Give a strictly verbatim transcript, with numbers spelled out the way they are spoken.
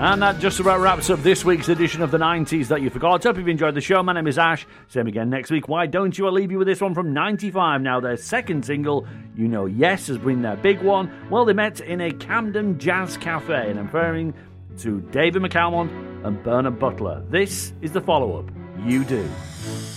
And that just about wraps up this week's edition of the nineties That You Forgot. Hope you've enjoyed the show. My name is Ash. Same again next week. Why don't you? I'll leave you with this one from ninety-five. Now, their second single, You Know Yes, has been their big one. Well, they met in a Camden Jazz Cafe, and I'm referring to David McCalmont and Bernard Butler. This is the follow-up, You Do.